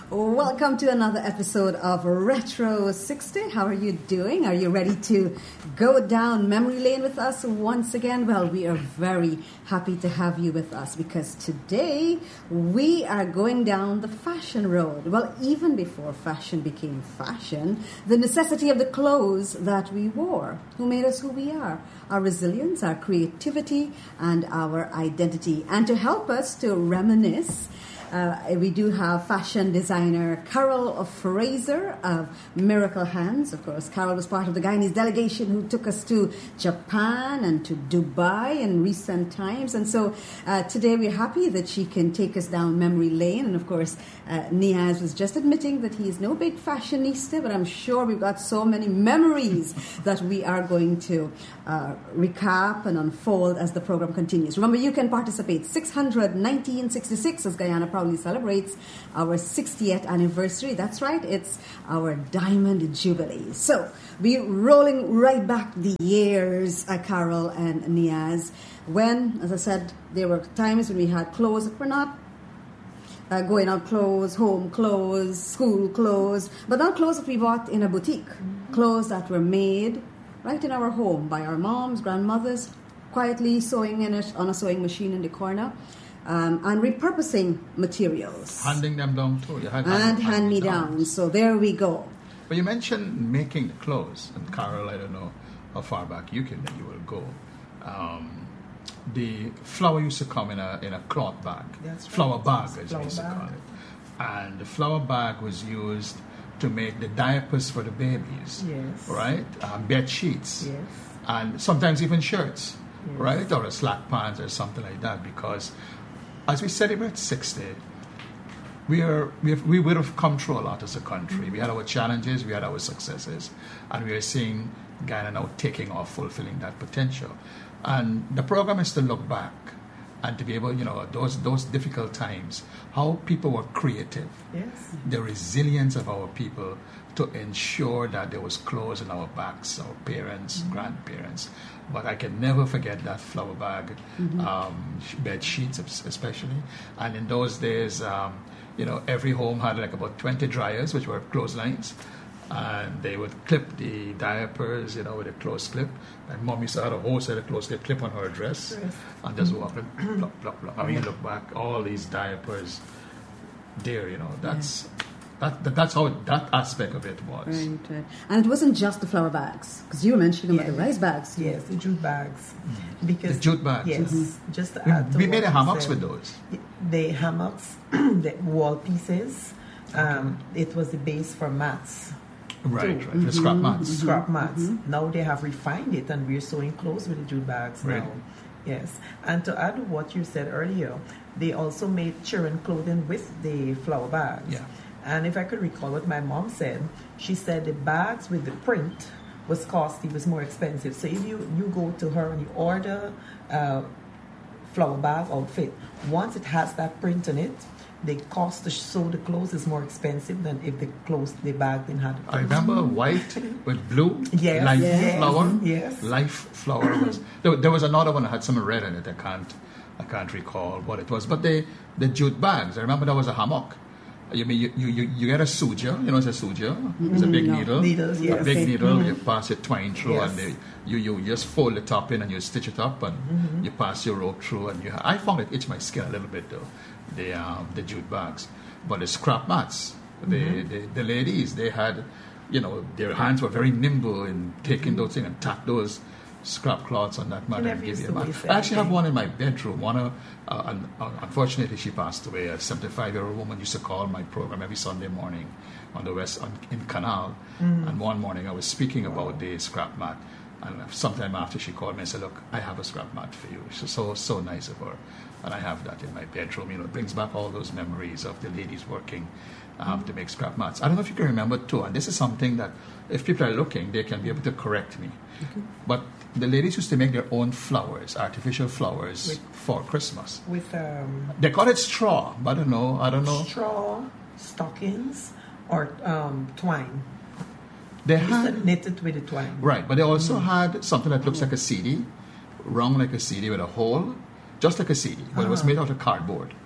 Welcome to another episode of Retro 60. How are you doing? Are you ready to go down memory lane with us once again? Well, we are very happy to have you with us because today we are going down the fashion road. Well, even before fashion became fashion, the necessity of the clothes that we wore, who made us who we are, our resilience, our creativity, and our identity. And to help us to reminisce, we do have fashion designer Carol Fraser of Miracle Hands. Of course, Carol was part of the Guyanese delegation who took us to Japan and to Dubai in recent times. And so today we're happy that she can take us down memory lane. And of course, Niaz was just admitting that he is no big fashionista, but I'm sure we've got so many memories that we are going to recap and unfold as the program continues. Remember, you can participate. 61966 as Guyana proudly celebrates our 60th anniversary. That's right, it's our Diamond Jubilee. So we're rolling right back the years, Carol and Niaz, when, as I said, there were times when we had clothes that were not going out clothes, home clothes, school clothes, but not clothes that we bought in a boutique. Clothes that were made right in our home by our moms, grandmothers, quietly sewing in it on a sewing machine in the corner. And repurposing materials. Handing them down too. And hand-me-downs. So there we go. But you mentioned making the clothes. And Carol, I don't know how far back you will go. The flour used to come in a cloth bag. That's flour right. bag, as we used to call it. And the flour bag was used to make the diapers for the babies. Yes. Right? Bed sheets. Yes. And sometimes even shirts. Yes. Right? Or a slack pants or something like that. Because as we celebrate 60, we would have come through a lot as a country. We had our challenges, we had our successes, and we are seeing Guyana now taking off, fulfilling that potential. And the program is to look back and to be able, those difficult times, how people were creative, yes, the resilience of our people to ensure that there was clothes in our backs, our parents, grandparents. But I can never forget that flour bag, bed sheets especially. And in those days, every home had like about 20 dryers, which were clotheslines. And they would clip the diapers, with a clothes clip. My mom used to have a whole set of clothes clip on her dress and just walk and plop, plop, plop. I mean, you look back, all these diapers there, that's... That's how that aspect of it was. Right. And it wasn't just the flour bags, because you were mentioning about the rice bags. Yes, the jute bags. Because the jute bags. Yes. Just to add to we made what hammocks said, with those. The hammocks, the wall pieces, it was the base for mats. Right. The scrap mats. Scrap mats. Now they have refined it and we're sewing clothes with the jute bags now. Yes. And to add to what you said earlier, they also made children clothing with the flour bags. Yeah. And if I could recall what my mom said, she said the bags with the print was costly, was more expensive. So if you go to her and you order a flour bag outfit, once it has that print on it, the cost to sew the clothes is more expensive than if the bag didn't have the print. I remember white with blue, yes, life flower. Yes. Life flower was. There was another one that had some red in it. I can't recall what it was. But the jute bags, I remember there was a hammock. You mean you get a suture, it's a suture. It's a big needle. Needles, yes. A big needle, you pass your twine through Yes. and you just fold the top in and you stitch it up and you pass your rope through and I found it itched my skin a little bit though, the jute bags. But the scrap mats, the ladies, they had, their hands were very nimble in taking those things and tack those scrap cloths on that mat and give you a mat. I actually have one in my bedroom. Unfortunately, she passed away. A 75-year-old woman used to call my program every Sunday morning in Canal. And one morning I was speaking about the scrap mat. And sometime after she called me and said, "Look, I have a scrap mat for you." It's so nice of her. And I have that in my bedroom. It brings back all those memories of the ladies working to make scrap mats. I don't know if you can remember too, and this is something that if people are looking, they can be able to correct me. But the ladies used to make their own flowers, artificial flowers for Christmas. With they call it straw, but I don't know. Straw, stockings, or twine. They used to had knit it with the twine. Right, but they also had something that looks like a CD, round like a CD with a hole, just like a CD, but it was made out of cardboard.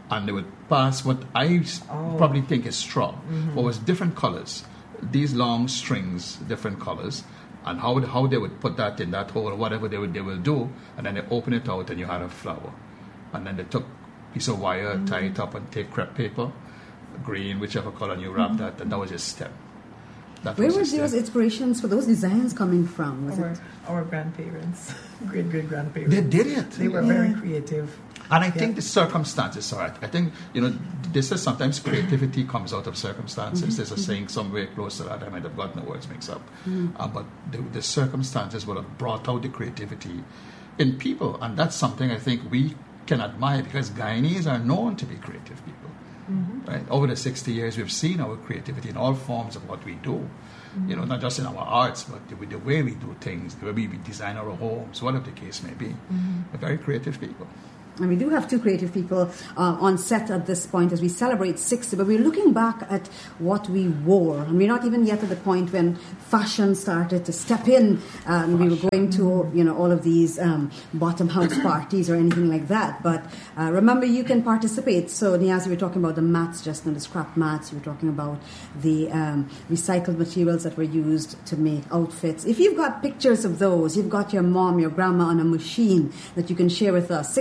and they would pass what I probably think is straw, but was different colors. These long strings, different colors, and how they would put that in that hole or whatever they will do, and then they open it out and you had a flower. And then they took a piece of wire, tie it up, and take crepe paper, green, whichever color, and you wrap that, and that was your stem. Where were those inspirations for those designs coming from? Was it our grandparents, great-great-grandparents? They did it. They were very creative. And I think the circumstances are it. I think, they say sometimes creativity comes out of circumstances. There's a saying somewhere close to that. I might have gotten the words mixed up. But the circumstances would have brought out the creativity in people. And that's something I think we can admire, because Guyanese are known to be creative people. Right? Over the 60 years, we've seen our creativity in all forms of what we do. Not just in our arts, but the way we do things, the way we design our homes, whatever the case may be. We're very creative people. And we do have two creative people on set at this point as we celebrate 60, but we're looking back at what we wore. And we're not even yet at the point when fashion started to step in and we were going to, all of these bottom house parties or anything like that. But remember, you can participate. So, Niazi, we were talking about the mats just now, the scrap mats. We were talking about the recycled materials that were used to make outfits. If you've got pictures of those, you've got your mom, your grandma on a machine that you can share with us,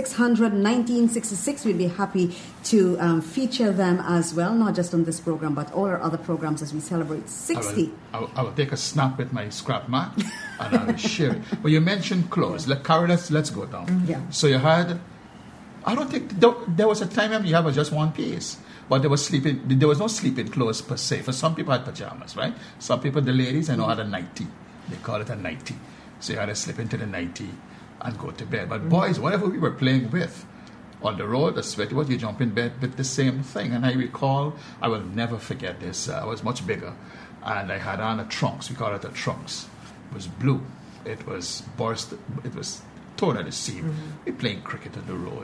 600-1966, we'd be happy to feature them as well, not just on this program, but all our other programs as we celebrate 60. I will take a snap with my scrap mat and I will share it. But you mentioned clothes. Carol, let's go down. Yeah. So you had, I don't think, there was a time when you had just one piece. But there was no sleeping clothes per se. For some people had pajamas, right? Some people, the ladies, I know, had a nightie. They call it a nightie. So you had to slip into the nightie and go to bed. But boys, whatever we were playing with on the road, the sweaty was, you jump in bed with the same thing. And I recall, I will never forget this. I was much bigger, and I had on a trunks. We call it a trunks. It was blue. It was burst. It was torn at the seam. We playing cricket on the road.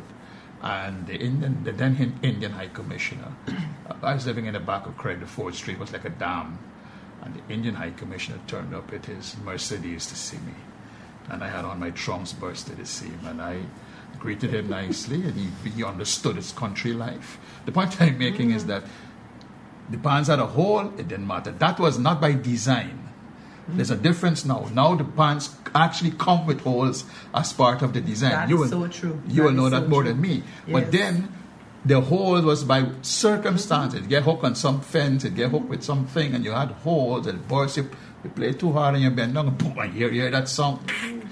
And the then Indian High Commissioner, I was living in the back of Craig, the 4th Street, was like a dam. And the Indian High Commissioner turned up with his Mercedes to see me. And I had on my trunks burst to the seam. And I greeted him nicely, and he understood his country life. The point I'm making is that the pants had a hole, it didn't matter. That was not by design. There's a difference now. Now the pants actually come with holes as part of the design. That is so true. You will know that more than me. Yes. But then the hole was by circumstance. It get hooked on some fence, it get hooked with something, and you had holes, it burst. You play too hard and you bend down and boom, and you hear that sound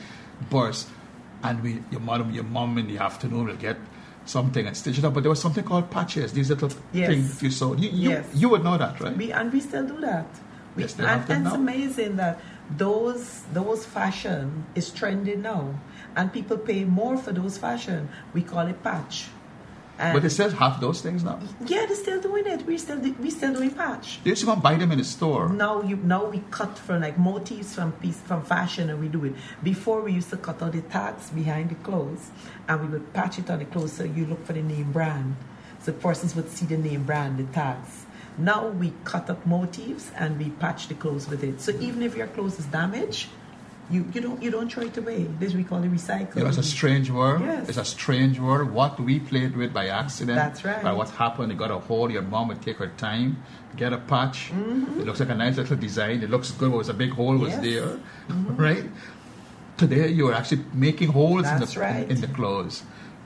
burst. And your mom in the afternoon will get something and stitch it up. But there was something called patches, these little things that you sewed. You would know that, right? We still do that. And it's amazing that those fashion is trending now, and people pay more for those fashion. We call it patch. And but they still have those things now. Yeah, they're still doing it. We still doing patch. They used to go and buy them in the store. Now we cut from like motifs from fashion, and we do it. Before we used to cut out the tags behind the clothes, and we would patch it on the clothes so you look for the name brand, so persons would see the name brand, the tags. Now we cut up motifs and we patch the clothes with it. So even if your clothes is damaged, you don't throw it away. This we call it recycling. It's a strange word. Yes. It's a strange word. What we played with by accident. That's right. By what happened, you got a hole. Your mom would take her time, get a patch. It looks like a nice little design. It looks good. It was a big hole was there, right? Today you are actually making holes in the clothes,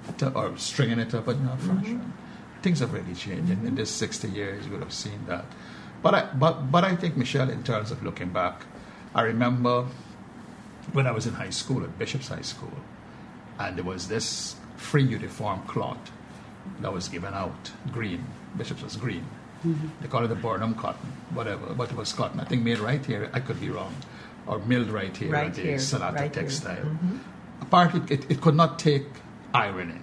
or stringing it up in fashion. Things have really changed. In this 60 years, you would have seen that. But I think, Michelle, in terms of looking back, I remember when I was in high school, at Bishop's High School, and there was this free uniform cloth that was given out, green. Bishop's was green. They call it the Burnham cotton, whatever, but it was cotton. I think made right here, I could be wrong, or milled right here at the Salata Textile. Apparently, it could not take ironing.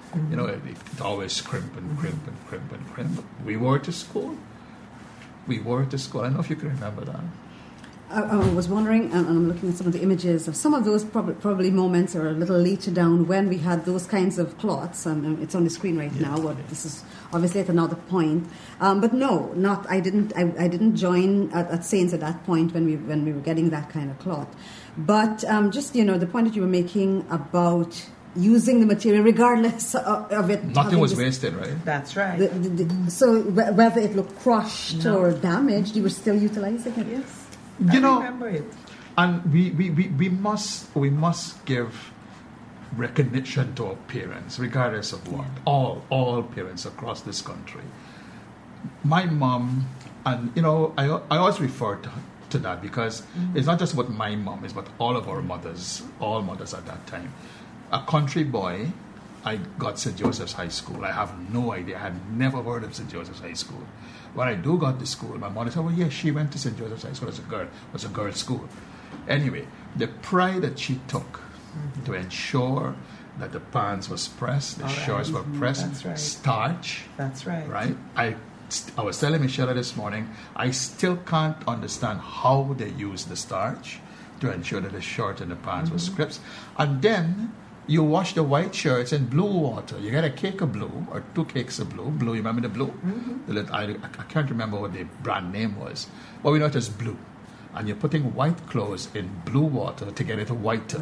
It always crimp and crimp and crimp and crimp. We wore it to school. I don't know if you can remember that. I was wondering, and I'm looking at some of the images of some of those probably moments or a little later down when we had those kinds of cloths. It's on the screen right now. This is obviously at another point. But no, not I didn't join at Saints at that point when we were getting that kind of cloth. But just the point that you were making about using the material regardless of it. Nothing was wasted, right? That's right. So whether it looked crushed or damaged, you were still utilizing it. Yes. You know, remember it. and we must give recognition to our parents, regardless of what. All parents across this country. My mom, and you know, I always refer to that because it's not just about my mom, it's about all of our mothers, all mothers at that time. A country boy, I got St. Joseph's High School. I have no idea. I had never heard of St. Joseph's High School. When I do got to school, my mother said, well, yes, she went to St. Joseph's High School as a girl. It was a girls' school. Anyway, the pride that she took to ensure that the pants was pressed, the shorts were pressed, That's right. starch. That's right. Right? I was telling Michelle this morning, I still can't understand how they use the starch to ensure that the shirt and the pants were crisp. And then you wash the white shirts in blue water. You get a cake of blue or 2 cakes of blue. Blue, you remember the blue? I can't remember what the brand name was, but we know it as blue. And you're putting white clothes in blue water to get it whiter.